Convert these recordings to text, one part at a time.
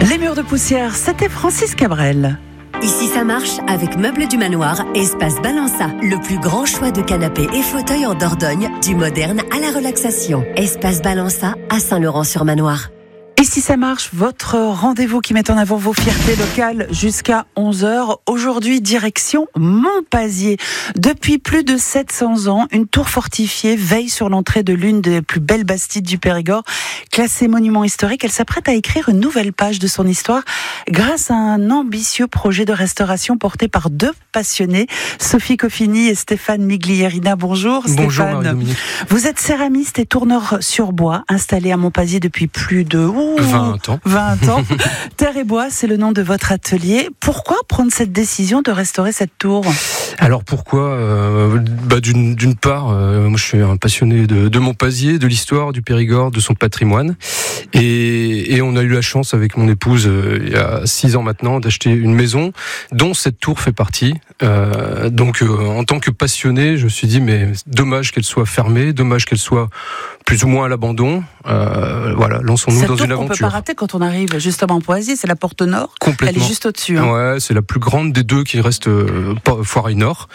Les murs de poussière, c'était Francis Cabrel. Ici ça marche avec Meubles du Manoir, Espace Balança, le plus grand choix de canapés et fauteuils en Dordogne, du moderne à la relaxation. Espace Balança à Saint-Laurent-sur-Manoir. Et si ça marche, votre rendez-vous qui met en avant vos fiertés locales jusqu'à 11h. Aujourd'hui, direction Monpazier. Depuis plus de 700 ans, une tour fortifiée veille sur l'entrée de l'une des plus belles bastides du Périgord. Classée monument historique, elle s'apprête à écrire une nouvelle page de son histoire grâce à un ambitieux projet de restauration porté par deux passionnés, Sophie Coffini et Stéphane Miglierina. Bonjour Stéphane. Bonjour Marie-Dominique. Vous êtes céramiste et tourneur sur bois, installé à Monpazier depuis plus de 20 ans. 20 ans. Terre et bois, c'est le nom de votre atelier. Pourquoi prendre cette décision de restaurer cette tour ? Alors pourquoi d'une part, moi je suis un passionné de Monpazier, de l'histoire du Périgord, de son patrimoine. Et on a eu la chance avec mon épouse, il y a 6 ans maintenant, d'acheter une maison dont cette tour fait partie. Donc en tant que passionné, je me suis dit mais dommage qu'elle soit fermée, dommage qu'elle soit plus ou moins à l'abandon. Voilà, lançons-nous cette dans tour une aventure. On peut pas rater quand on arrive justement en Monpazier, c'est la porte nord. Complètement. Elle est juste au-dessus. Hein. Ouais, c'est la plus grande des deux qui reste Foirail Nord.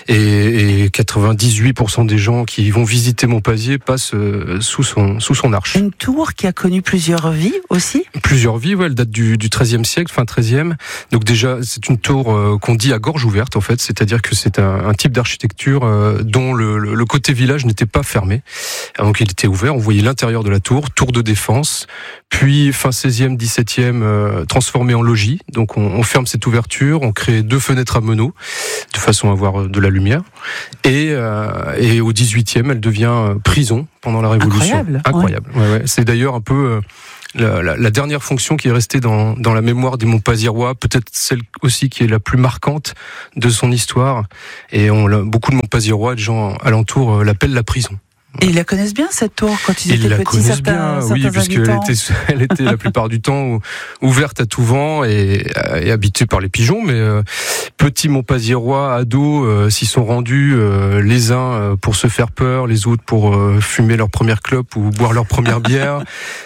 Et 98% des gens qui vont visiter Monpazier passent sous son arche. Une tour qui a connu plusieurs vies aussi. Plusieurs vies, ouais, elle date du XIIIe siècle, fin XIIIe. Donc déjà, c'est une tour qu'on dit à gorge ouverte en fait, c'est-à-dire que c'est un type d'architecture dont le côté village n'était pas fermé. Donc il était ouvert, on voyait l'intérieur de la tour de défense, puis fin 16e, 17e, transformé en logis. Donc on ferme cette ouverture, on crée 2 fenêtres à meneaux, de façon à avoir de la lumière. Et au 18e, elle devient prison pendant la Révolution. Incroyable. Ouais. C'est d'ailleurs un peu la dernière fonction qui est restée dans la mémoire des Monpaziérois, peut-être celle aussi qui est la plus marquante de son histoire. Et beaucoup de Monpaziérois, des gens alentour, l'appellent la prison. Et ils la connaissent bien cette tour quand ils étaient petits. Ils la connaissent bien, oui, puisqu'elle était la plupart du temps ouverte à tout vent et habitée par les pigeons. Mais petits Monpaziérois, ados, s'y sont rendus les uns pour se faire peur, les autres pour fumer leur première clope ou boire leur première bière.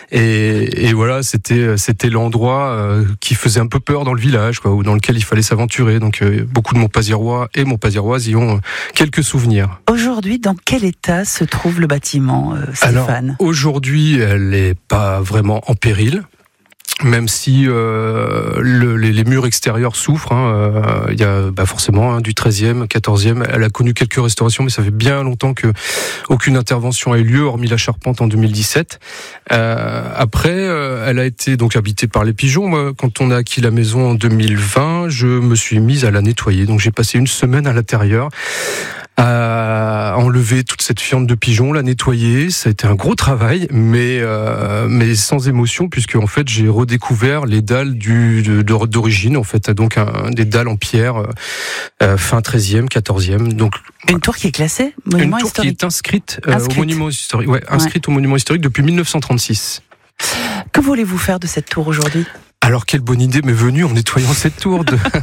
Et voilà, c'était l'endroit qui faisait un peu peur dans le village, quoi, ou dans lequel il fallait s'aventurer. Donc beaucoup de Monpaziérois et Monpaziéroises y ont quelques souvenirs. Aujourd'hui, dans quel état se trouve le bâtiment, Stéphane ? Alors, aujourd'hui, elle n'est pas vraiment en péril. Même si les murs extérieurs souffrent, il y a forcément du 13e, 14e. Elle a connu quelques restaurations, mais ça fait bien longtemps que aucune intervention a eu lieu, hormis la charpente en 2017. Après, elle a été donc habitée par les pigeons. Moi, quand on a acquis la maison en 2020, je me suis mise à la nettoyer. Donc j'ai passé une semaine à l'intérieur à enlever toute cette fiente de pigeons, la nettoyer. Ça a été un gros travail, mais sans émotion, puisque en fait j'ai redécouvert les dalles d'origine, en fait, donc des dalles en pierre fin 13e, 14e. Donc une tour qui est classée monument historique. Une tour qui est inscrite au monument historique. Ouais, inscrite au monument historique depuis 1936. Que voulez-vous faire de cette tour aujourd'hui ? Alors quelle bonne idée m'est venue en nettoyant cette tour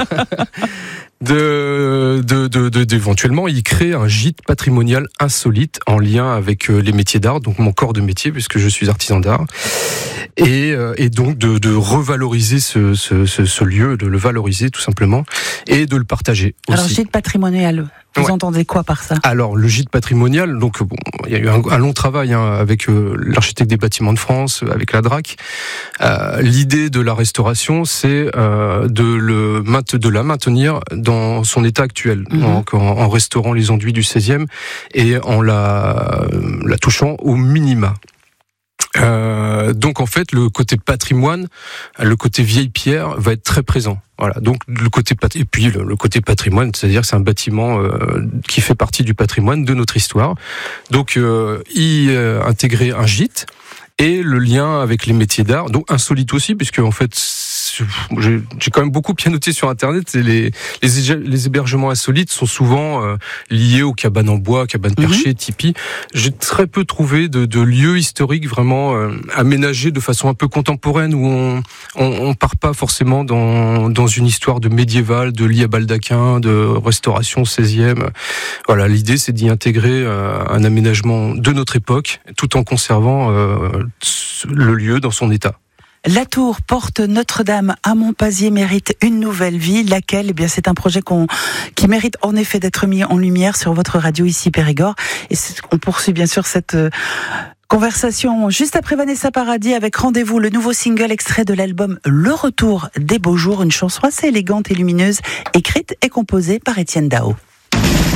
d'éventuellement y créer un gîte patrimonial insolite en lien avec les métiers d'art, donc mon corps de métier puisque je suis artisan d'art, et donc de revaloriser ce lieu, de le valoriser tout simplement et de le partager aussi. Alors gîte patrimonial, vous entendez quoi par ça ? Alors le gîte patrimonial, donc il y a eu un long travail avec l'architecte des bâtiments de France, avec la DRAC. L'idée de la restauration, c'est de la maintenir dans son état actuel, donc en restaurant les enduits du 16e et en la touchant au minima. Donc en fait le côté patrimoine, le côté vieille pierre va être très présent. Voilà, donc le côté patrimoine, c'est-à-dire que c'est un bâtiment qui fait partie du patrimoine de notre histoire. Donc intégrer un gîte et le lien avec les métiers d'art, donc insolite aussi, puisque en fait j'ai quand même beaucoup pianoté sur Internet. Et les hébergements insolites sont souvent liés aux cabanes en bois, cabanes perchées, tipis. J'ai très peu trouvé de lieux historiques vraiment aménagés de façon un peu contemporaine, où on part pas forcément dans une histoire de médiéval, de lit à baldaquin, de restauration 16e. Voilà, l'idée c'est d'y intégrer un aménagement de notre époque, tout en conservant le lieu dans son état. La tour porte Notre-Dame à Monpazier mérite une nouvelle vie. Laquelle? Eh bien, c'est un projet qui mérite en effet d'être mis en lumière sur votre radio ici Périgord. Et on poursuit bien sûr cette conversation juste après Vanessa Paradis avec Rendez-vous, le nouveau single extrait de l'album Le Retour des Beaux Jours, une chanson assez élégante et lumineuse, écrite et composée par Étienne Dao.